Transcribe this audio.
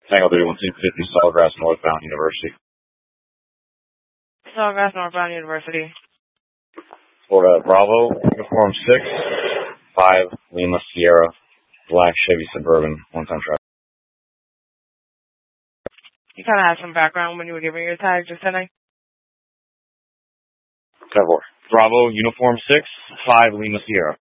Tango 31250, Sawgrass, northbound University. Sawgrass, northbound University. Florida Bravo, uniform 6, 5, Lima Sierra, black Chevy Suburban, one-time traffic. You kind of had some background when you were giving your tag, just didn't I? 10-4. Bravo, uniform 6, 5, Lima Sierra.